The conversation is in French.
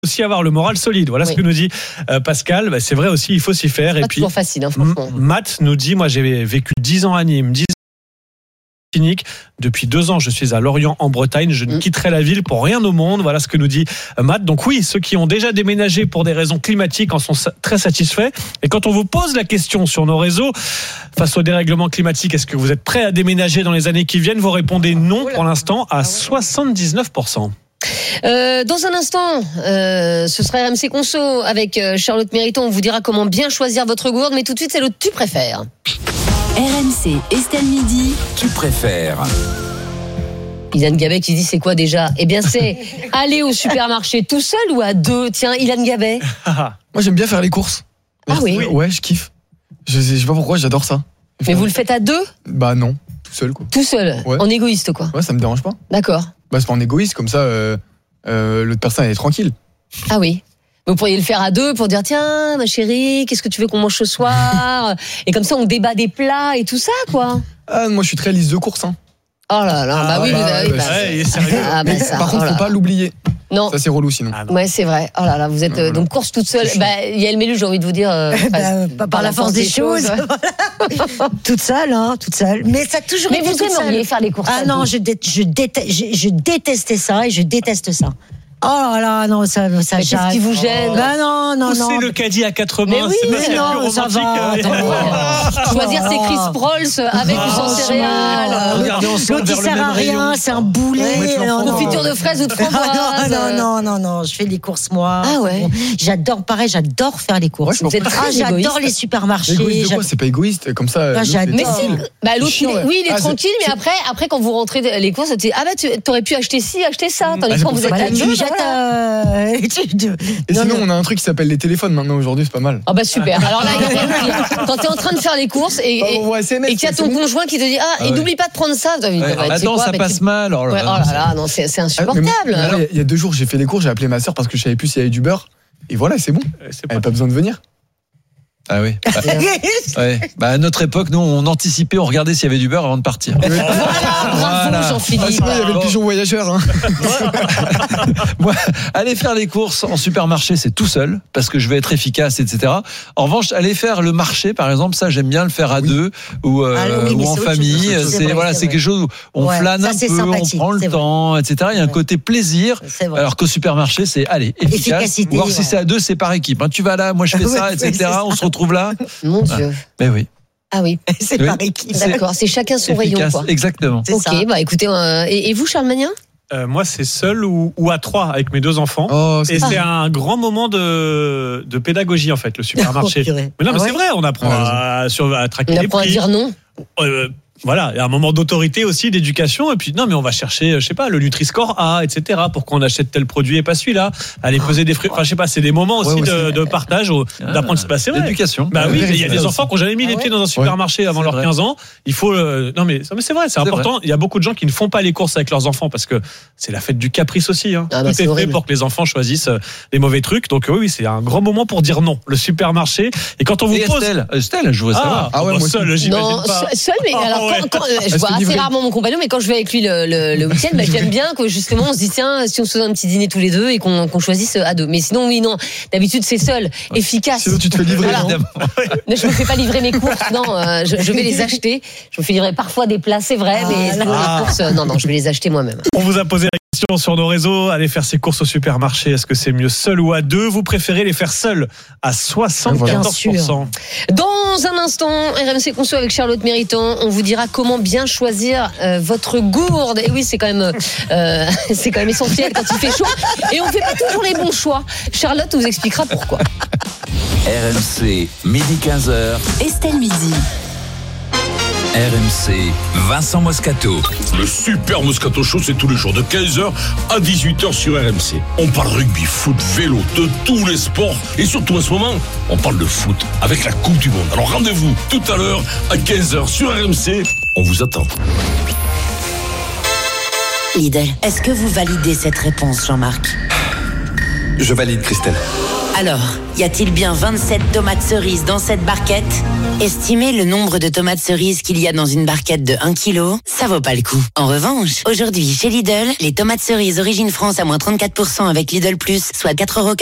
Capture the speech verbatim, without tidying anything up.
aussi avoir le moral solide. Voilà oui. ce que nous dit euh, Pascal. Bah, c'est vrai aussi, il faut s'y faire. C'est et pas puis, toujours facile, hein, franchement. M- Matt nous dit, moi j'ai vécu dix ans à Nîmes, dix ans clinique. Depuis deux ans, je suis à Lorient en Bretagne. Je ne mmh. quitterai la ville pour rien au monde. Voilà ce que nous dit Matt. Donc oui, ceux qui ont déjà déménagé pour des raisons climatiques en sont très satisfaits. Et quand on vous pose la question sur nos réseaux, face au dérèglement climatique, est-ce que vous êtes prêts à déménager dans les années qui viennent ? Vous répondez non pour l'instant à soixante-dix-neuf pour cent. Euh, dans un instant, euh, ce sera R M C Conso avec euh, Charlotte Mériton. On vous dira comment bien choisir votre gourde. Mais tout de suite, c'est le tu préfères. R M C, Estelle Midi. Tu préfères. Ilan Gabet qui dit c'est quoi déjà ? Eh bien c'est aller au supermarché tout seul ou à deux ? Tiens, Ilan Gabet. Moi j'aime bien faire les courses. Ah oui. Ouais, je kiffe. Je sais, je sais pas pourquoi, j'adore ça. Mais vous le faites à deux ? Bah non, tout seul quoi. Tout seul, ouais. En égoïste quoi. Ouais, ça me dérange pas. D'accord. Bah c'est pas en égoïste, comme ça euh, euh, l'autre personne elle est tranquille. Ah oui. Vous pourriez le faire à deux pour dire tiens ma chérie, qu'est-ce que tu veux qu'on mange ce soir ? Et comme ça on débat des plats et tout ça quoi. Ah moi je suis très liste de courses hein. Oh là là, bah ah, oui, bah, vous avez. Bah, bah, ouais, il est sérieux. Ah, bah, ça, par contre, oh faut pas l'oublier. Non. Ça c'est relou sinon. Ah, ouais, c'est vrai. Oh là là, vous êtes euh, donc course toute seule. Bah, Yael Mélu, j'ai envie de vous dire. Euh, bah, par, par la force des, des choses. choses. Voilà. toute seule, hein, toute seule. Mais ça a toujours. Mais vous aimeriez faire les courses. Ah non, je, dé- je, déteste, je, je détestais ça et je déteste ça. Oh là là, non, ça, ça mais qu'est-ce qui vous gêne ? Bah non, non, Pousser non. le caddie à quatre mains, mais oui, c'est mais pas non, ça va. Euh... Choisir ses Chris Prolls avec ou sans céréales. Regardez ensemble vers le même rayon. L'autre, il sert à rien, c'est un boulet. Confiture de fraises ou de framboises. Non, non, non, non, je fais les courses moi. Ah ouais. J'adore, pareil, j'adore faire les courses. Ouais, vous êtes très ah, j'adore les supermarchés. Égoïste de quoi ? C'est pas égoïste, comme ça. Ah, j'adore. Mais si, bah l'autre, il est, oui, il est ah, tranquille, c'est... mais après, après quand vous rentrez les courses, tu dis ah bah tu aurais pu acheter ci, acheter ça. Tandis que quand vous êtes à deux, et non, sinon, non. on a un truc qui s'appelle les téléphones maintenant aujourd'hui, c'est pas mal. Ah bah super. Alors là, quand t'es en train de faire les courses et, et, oh, ouais, et qu'il y a ton conjoint qui te dit ah, ah et ouais. n'oublie pas de prendre ça. Ouais. Ouais, attends, quoi, ça passe tu... mal. Oh là, ouais, oh là, là non, c'est, c'est insupportable. Ah, mais, mais, il y a deux jours, j'ai fait les courses, j'ai appelé ma sœur parce que je savais plus s'il y avait du beurre. Et voilà, c'est bon. C'est Elle n'a pas besoin de venir. Ah oui. Bah, ouais. Bah à notre époque, nous, on anticipait, on regardait s'il y avait du beurre avant de partir. Voilà, bravo voilà. Jean-Philippe. Ah, sinon, il y avait le pigeon voyageur. Hein. Moi, aller faire les courses en supermarché, c'est tout seul, parce que je vais être efficace, et cetera. En revanche, aller faire le marché, par exemple, ça, j'aime bien le faire à oui. deux ou, euh, ah, oui, ou en famille. C'est, c'est, vrai, voilà, c'est, c'est quelque chose où on ouais, flâne ça, un peu, on prend le temps, et cetera. Il y a un côté plaisir, alors qu'au supermarché, c'est allez, efficace. Ou alors si c'est à deux, c'est par équipe. Tu vas là, moi je fais ça, et cetera. On se retrouve là. Mon Dieu. Mais oui. Ah oui. C'est oui. par équipe. D'accord, c'est chacun son efficace, rayon, quoi. Exactement. C'est ok, ça. Bah écoutez, euh, et, et vous, Charles Magnin ? Euh, moi, c'est seul ou, ou à trois avec mes deux enfants. Oh, c'est et ça. C'est un grand moment de, de pédagogie, en fait, le supermarché. Oh, mais non, mais ah ouais. c'est vrai, on apprend ah, à, sur, à traquer on les prix. On apprend à dire non. Euh, Voilà, il y a un moment d'autorité aussi, d'éducation, et puis non, mais on va chercher, je sais pas, le Nutri-Score A, et cetera, pour qu'on achète tel produit et pas celui-là. Aller peser des fruits, enfin, je sais pas, c'est des moments aussi ouais, ouais, de, de partage, au, ah, d'apprentissage. Bah, c'est vrai. L'éducation. Bah oui, il y a des enfants qui n'ont jamais mis les pieds dans un supermarché avant leurs quinze ans. Il faut, euh, non, mais, mais c'est vrai, c'est, c'est important. Vrai. Il y a beaucoup de gens qui ne font pas les courses avec leurs enfants parce que c'est la fête du caprice aussi, hein. Ah, bah, tout est, est fait pour que les enfants choisissent les mauvais trucs. Donc, oui, oui, c'est un grand moment pour dire non. Le supermarché. Et quand on vous et pose. Estelle, Estelle, je veux savoir. Ah ouais, moi seul, j'imagine pas. Seul, mais alors, quand, je vois assez rarement mon compagnon, mais quand je vais avec lui le, le, le week-end, bah, j'aime bien que justement on se dit tiens, si on se faisait un petit dîner tous les deux et qu'on, qu'on choisisse à deux. Mais sinon, oui, non. D'habitude, c'est seul, efficace. Sinon, tu te fais livrer. Voilà. Mais je me fais pas livrer mes courses, non. Euh, je, je vais les acheter. Je me fais livrer parfois des plats, c'est vrai, ah, mais sinon, ah. les courses, non, non, je vais les acheter moi-même. On vous a posé la question sur nos réseaux. Aller faire ses courses au supermarché, est-ce que c'est mieux seul ou à deux ? Vous préférez les faire seuls à soixante-quatorze pour cent. Dans un instant, R M C Conso avec Charlotte Mériton, on vous dira comment bien choisir euh, votre gourde. Et oui, c'est quand même, euh, c'est quand même essentiel quand il fait chaud. Et on fait pas toujours les bons choix. Charlotte vous expliquera pourquoi. R M C, midi quinze heures. Estelle Midi. R M C, Vincent Moscato. Le super Moscato Show, c'est tous les jours de quinze heures à dix-huit heures sur R M C. On parle rugby, foot, vélo, de tous les sports. Et surtout en ce moment, on parle de foot avec la Coupe du Monde. Alors rendez-vous tout à l'heure à quinze heures sur R M C. On vous attend. Lidl, est-ce que vous validez cette réponse, Jean-Marc ? Je valide, Christelle. Alors, y a-t-il bien vingt-sept tomates cerises dans cette barquette ? Estimez le nombre de tomates cerises qu'il y a dans une barquette de un kilo, ça vaut pas le coup. En revanche, aujourd'hui, chez Lidl, les tomates cerises Origine France à moins trente-quatre pour cent avec Lidl Plus, soit quatre euros